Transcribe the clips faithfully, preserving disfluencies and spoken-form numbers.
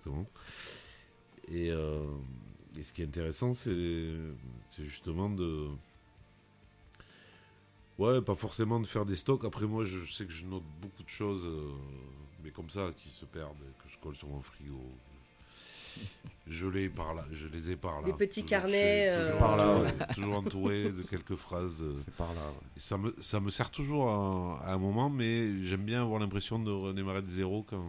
exactement. Et, euh, et ce qui est intéressant, c'est, c'est justement de... Ouais, pas forcément de faire des stocks. Après, moi, je sais que je note beaucoup de choses, euh, mais comme ça, qui se perdent, que je colle sur mon frigo. Je les par là, je les ai par là. Des petits toujours, carnets. toujours, euh, par là, entouré, ouais. toujours entouré de quelques phrases. euh, C'est par là, ouais. et ça me, ça me sert toujours à, à un moment, mais j'aime bien avoir l'impression de redémarrer de zéro quand.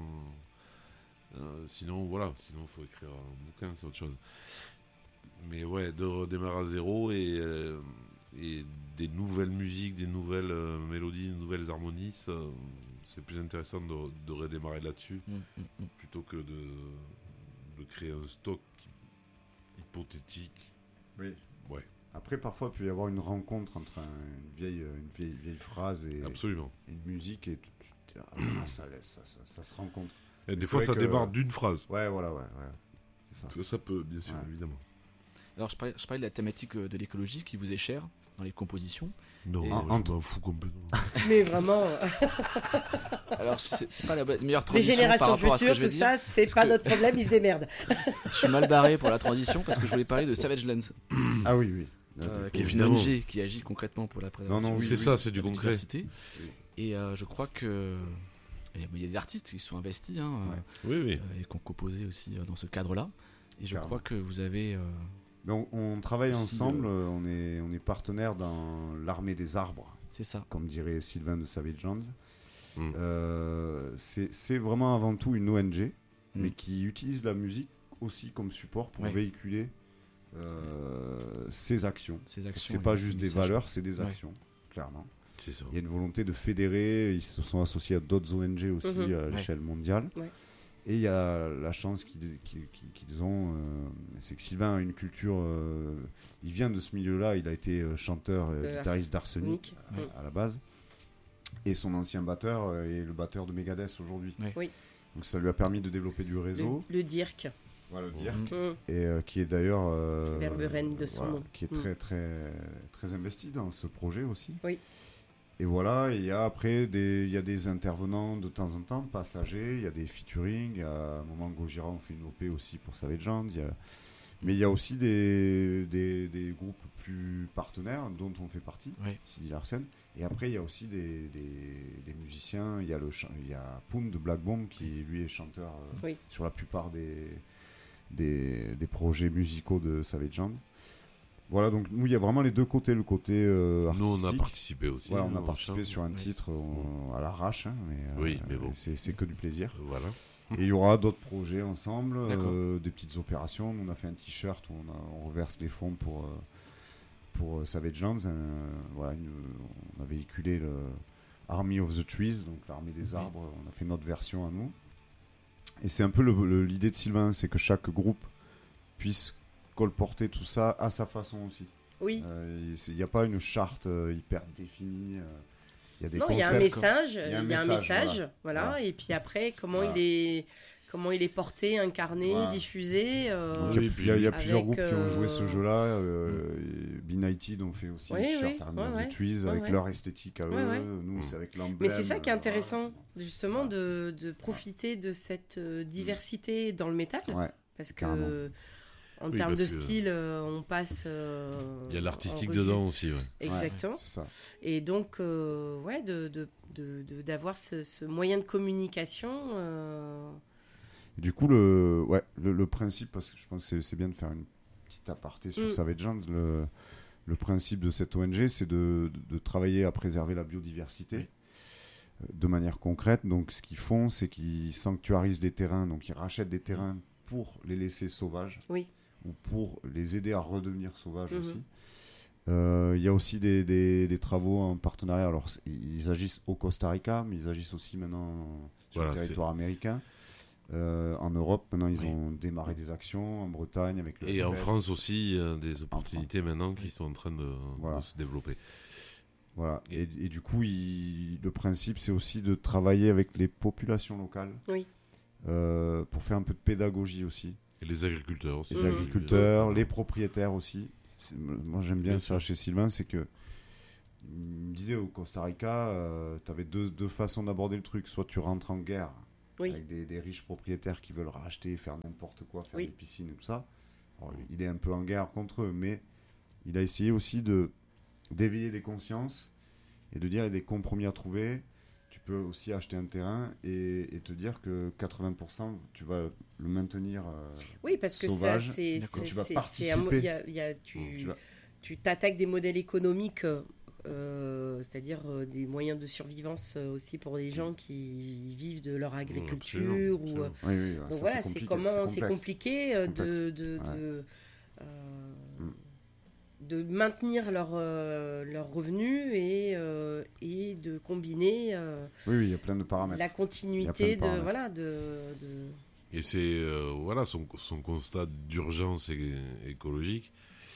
Euh, sinon, voilà, sinon il faut écrire un bouquin, c'est autre chose. Mais ouais, de redémarrer à zéro et, euh, et des nouvelles musiques, des nouvelles euh, mélodies, des nouvelles harmonies, ça, c'est plus intéressant de, de redémarrer là-dessus Mm, mm, mm. plutôt que de, de créer un stock hypothétique. Oui. Ouais, Après, parfois, il peut y avoir une rencontre entre un- une, vieille, une vieille, vieille phrase et absolument. une musique et tu, tu, tu- ah, ça, ça, ça, ça se rencontre. Et des c'est fois, vrai ça que- démarre d'une phrase. Ouais, voilà, ouais, ouais. C'est ça. Ça peut, bien sûr, Ouais. évidemment. Alors, je parlais, je parlais de la thématique euh, de l'écologie qui vous est chère dans les compositions. Non, Et- moi, En- je m'en fous complètement. Mais vraiment, euh, Alors, c'est c'est pas la bonne- meilleure les transition par générations rapport à ce que futures, je vais tout dire. ça, c'est Parce pas que- notre problème, ils se démerdent. Je suis mal barré pour la transition parce que je voulais parler de Savage Lands, Ah oui, oui. euh, Euh, qui est une Évidemment. O N G qui agit concrètement pour la préservation. Non, non, oui, c'est oui. ça, c'est du de la concret. biodiversité. Et euh, je crois que il y a- il y a des artistes qui sont investis hein, Ouais. Oui, oui. euh, et qui ont composé aussi euh, dans ce cadre-là. Et je Carrément. crois que vous avez. euh, Mais on, on travaille Aussi, ensemble, euh, on est, on est partenaires dans l'armée des arbres, c'est ça. comme dirait Sylvain de Savage Lands. Mm. Euh, c'est c'est vraiment avant tout une O N G, Mm. mais qui utilise la musique aussi comme support pour Ouais. véhiculer euh, ses actions. Ces actions. C'est et pas ces juste des messages. valeurs, c'est des Ouais. actions, clairement. C'est ça. Il y a une volonté de fédérer, ils se sont associés à d'autres O N G aussi Mhm. à l'échelle mondiale. Ouais. Et il y a la chance qu'ils qu'ils- qu'ils ont, euh, c'est que Sylvain a une culture, euh, il vient de ce milieu-là, il a été euh, chanteur et De guitariste d'Arsenic Nick. à, Mm. à la base. Et son ancien batteur euh, est le batteur de Megadeth aujourd'hui. Ouais. Oui. Donc ça lui a permis de développer du réseau. Le, le Dirk. Voilà, le dire. Mm. Mm. Et euh, qui est d'ailleurs euh, Berberen de son voilà, nom. qui est Mm. très très très investi dans ce projet aussi. Oui. Et voilà, et il y a après des il y a des intervenants de temps en temps, passagers, il y a des featuring, il y a un moment Gojira on fait une O P aussi pour Savage Land, il y a mais il y a aussi des, des, des groupes plus partenaires dont on fait partie, Ouais. Sidi Larsen. Et après, il y a aussi des, des, des musiciens. Il y a, le, chan- il y a Pound de Black Bomb qui, lui, est chanteur euh, Oui. sur la plupart des, des, des projets musicaux de Savage Land. Voilà, donc nous, il y a vraiment les deux côtés. Le côté euh, Nous, on a artistique. participé aussi. Voilà, on nous, a participé chante. sur un Oui. titre euh, à l'arrache, hein, mais, euh, Oui, mais bon. c'est, c'est que du plaisir. Voilà. Et il y aura d'autres projets ensemble, D'accord. euh, des petites opérations. Nous, on a fait un t-shirt où on, a- on reverse les fonds pour, euh, pour euh, Savage Lands. Euh, voilà, une- on a véhiculé le Army of the Trees, donc l'armée des Oui. arbres. On a fait notre version à nous. Et c'est un peu le- le- l'idée de Sylvain, c'est que chaque groupe puisse colporter tout ça à sa façon aussi. Oui. Euh, Il n'y a pas une charte euh, hyper définie. euh, Il y a des Non, il y a un concepts. message, Il il y y a a un un message, message, voilà. voilà. Et puis après, comment Voilà. il est, comment il est porté, incarné, Voilà. diffusé. euh, Donc, il y a- Oui, il y a, il y a puis plusieurs avec, groupes qui ont joué ce euh, jeu-là. Euh, et B-Nighted ont fait aussi Oui, un t-shirt oui, Army ouais, of ouais. the Trees Ouais, avec ouais. leur esthétique à Ouais, eux. ouais. Nous, Mm. c'est avec l'emblème. Mais c'est ça qui est euh, intéressant, justement, de, de profiter de cette euh, diversité dans le métal, Ouais. parce que Carrément. euh, en Oui, termes de parce que- style, euh, on passe. euh, Il y a l'artistique en revue. dedans aussi. Ouais. Exactement. C'est ça. Et donc, euh, ouais, de, de, de, de- d'avoir ce, ce moyen de communication. euh, Et du coup, le, ouais, le, le principe, parce que je pense que c'est, c'est bien de faire une petite aparté sur Mm. Savage Land, le, le principe de cette O N G, c'est de, de, de travailler à préserver la biodiversité. Oui. euh, De manière concrète, donc ce qu'ils font, c'est qu'ils sanctuarisent des terrains, donc ils rachètent des terrains pour les laisser sauvages, Oui. ou pour les aider à redevenir sauvages Mhm. aussi. Euh, Il y a aussi des, des, des travaux en partenariat. Alors, c'est- ils agissent au Costa Rica, mais ils agissent aussi maintenant sur Voilà, le territoire américain. Euh, en Europe, maintenant, ils Oui. ont démarré des actions. En Bretagne, avec le Et en Québec. France aussi, il y a des opportunités maintenant qui sont en train de, Voilà. de se développer. Voilà. Et, et du coup, il- le principe, c'est aussi de travailler avec les populations locales. Oui. Euh, pour faire un peu de pédagogie aussi. Et les agriculteurs aussi. Les Mhm. agriculteurs, les propriétaires aussi. C'est- moi, j'aime bien, Bien ça chez Sylvain, c'est que il me disait au Costa Rica, tu avais deux, deux façons d'aborder le truc. Soit tu rentres en guerre Oui. avec des, des riches propriétaires qui veulent racheter, faire n'importe quoi, faire Oui. des piscines et tout ça. Alors, il est un peu en guerre contre eux, mais il a essayé aussi de d'éveiller des consciences et de dire il y a des compromis à trouver. Tu peux aussi acheter un terrain et, et te dire que quatre-vingts pour cent tu vas le maintenir euh, Oui, parce que ça, sauvage. c'est, D'accord. c'est, Tu vas c'est, c'est un mo- participer. il y a- il y a- tu, Tu vas- tu t'attaques des modèles économiques, euh, c'est-à-dire euh, des moyens de survivance euh, aussi pour des gens qui vivent de leur agriculture. absolument, ou, euh, absolument. Oui, oui, donc ça, voilà, c'est c'est compliqué, comment, c'est complexe. compliqué euh, de, Complexe. de, Ouais. de, euh, Mm. de maintenir leur, euh, leurs revenus et, euh, et de combiner euh, Oui, oui, il y a plein de paramètres. la Il y a continuité plein de de, paramètres. voilà, de, de- Et c'est euh, voilà son, son constat d'urgence é- écologique.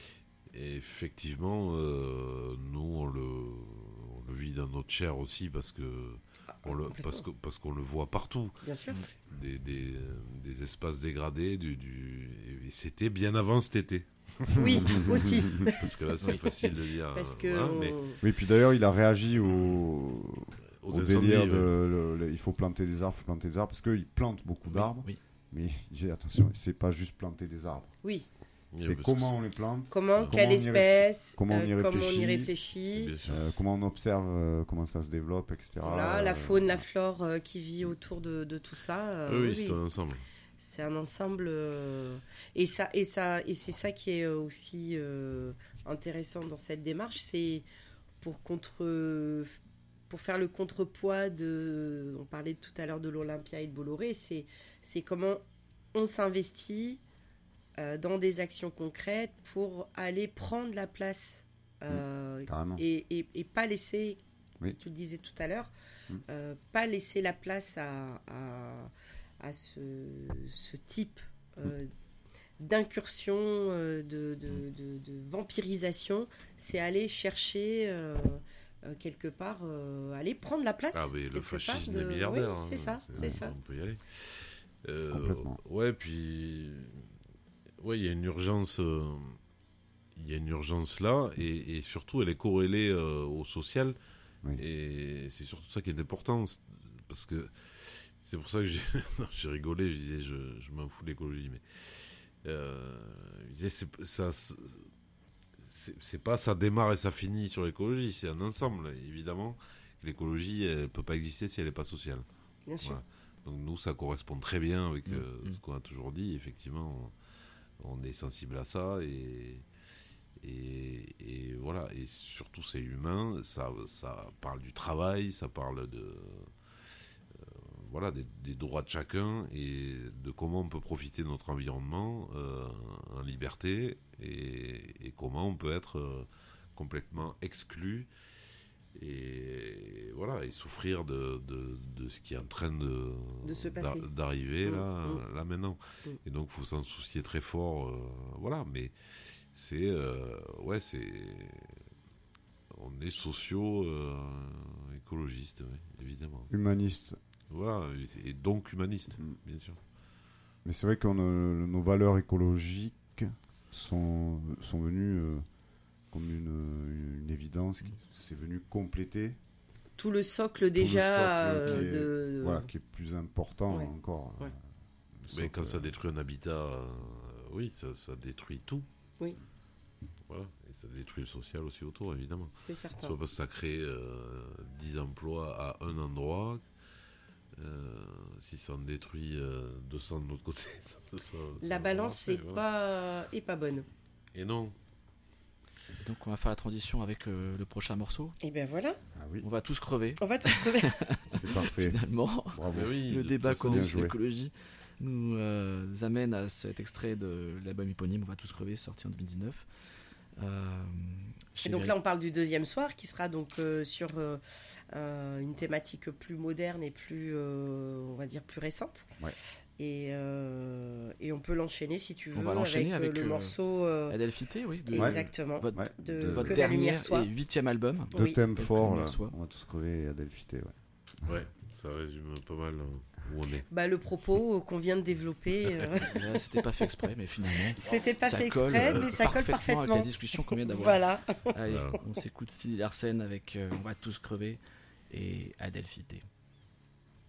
Et effectivement, euh, nous on le, on le vit dans notre chair aussi parce que on le, complètement. parce que parce qu'on le voit partout. Bien sûr. Des, des, des espaces dégradés, du, du et c'était bien avant cet été. Oui, aussi. Parce que là c'est Oui. facile de dire. Parce euh, que voilà, on- mais Oui, puis d'ailleurs, il a réagi au, aux au incendies, délire ouais. de le- le- il faut planter des arbres, il faut planter des arbres, parce qu'il plante beaucoup d'arbres, Oui. mais il disait attention, c'est pas juste planter des arbres, oui. Oui, c'est parce comment que on les plante, Comment, Comment quelle on y réfléchit- espèce, comment on y euh, comment on y réfléchit, c'est- réfléchit. bien sûr. euh, comment on observe euh, comment ça se développe, et cetera. Voilà, la Euh, faune, la flore euh, qui vit autour de, de tout ça. euh, oui, oui, oui, c'est un ensemble. c'est un ensemble. euh, et ça, et ça, et c'est ça qui est euh, aussi euh, intéressant dans cette démarche, c'est pour contre, pour faire le contrepoids de. On parlait tout à l'heure de l'Olympia et de Bolloré. C'est, c'est comment on s'investit euh, dans des actions concrètes pour aller prendre la place euh, Carrément. et, et, et pas laisser, Oui. tu le disais tout à l'heure, Mm. euh, pas laisser la place à, à, à ce, ce type euh, d'incursion, euh, de, de, de, de vampirisation, c'est aller chercher euh, euh, quelque part, euh, aller prendre la place. Ah oui, le quelque fascisme part des de- milliardaires. oui, hein, c'est ça, c'est ça. On peut y aller. Euh, Complètement. ouais, puis ouais, il y a une urgence. euh, Il y a une urgence là, et, et surtout elle est corrélée euh, au social. Oui. Et c'est surtout ça qui est important, c'est- parce que c'est pour ça que j'ai, non, j'ai rigolé. Je disais, je, je m'en fous de l'écologie, mais euh, je disais, c'est, ça, c'est, c'est pas ça démarre et ça finit sur l'écologie, c'est un ensemble. Évidemment, l'écologie elle peut pas exister si elle n'est pas sociale. Bien sûr. Voilà. Donc nous, ça correspond très bien avec Mmh, euh, mmh. ce qu'on a toujours dit. Effectivement, on, on est sensible à ça et, et, et voilà. Et surtout, c'est humain. Ça, ça parle du travail, ça parle de euh, voilà des, des droits de chacun et de comment on peut profiter de notre environnement euh, en liberté et, et comment on peut être euh, complètement exclu. Et voilà, et souffrir de, de, de ce qui est en train de, De se passer. d'a- d'arriver Mmh, là, mmh. là maintenant. Mmh. Et donc, il faut s'en soucier très fort. euh, voilà, mais c'est. euh, ouais, c'est. On est sociaux, euh, écologistes, ouais, évidemment. Humaniste. Voilà, et donc humaniste, Mm. bien sûr. Mais c'est vrai que on, nos valeurs écologiques sont, sont venues euh, comme une, une évidence, qui- c'est venu compléter Tout le socle le déjà socle euh, qui est- de. voilà, qui est plus important Ouais. encore. Ouais. euh, Mais socle, quand ça euh, détruit un habitat, euh, oui, ça, ça détruit tout. Oui. Voilà, et ça détruit le social aussi autour, évidemment. C'est certain. Soit parce que ça crée euh, dix emplois à un endroit. Euh, si ça en détruit euh, deux cents de l'autre côté, ça, ça- ça La va balance marcher, n'est voilà. pas, est pas bonne. Et non. Et donc on va faire la transition avec euh, le prochain morceau. Et bien voilà, Ah oui, On va tous crever. on va tous crever. c'est parfait. Finalement, Bravo. Mais oui, le de débat toute façon, qu'on a bien eu sur joué. l'écologie nous euh, amène à cet extrait de l'album éponyme On va tous crever, sorti en deux mille dix-neuf. Euh, Et chez donc Véri- là, on parle du deuxième soir qui sera donc euh, sur euh, euh, une thématique plus moderne et plus, euh, on va dire, plus récente. Ouais. Et, euh, et on peut l'enchaîner si tu veux On va l'enchaîner avec, euh, avec, le euh, morceau. euh, Adelphité, oui. De, exactement. Votre, Ouais. De, de- votre Que la dernier lumière soit. et huitième album. Deux Oui. thèmes Que la forts, lumière là. soit. On va tous crever à Delphité. Ouais. Ouais, ça résume pas mal euh, où on est. Bah, le propos euh, qu'on vient de développer, euh, Là, c'était pas fait exprès, mais finalement. c'était pas ça fait colle, exprès, euh, mais ça colle parfaitement avec parfaitement. la discussion qu'on vient d'avoir. Voilà. Allez, Voilà. on s'écoute Sylvie Larsen avec euh, On va tous crever et Adelphité.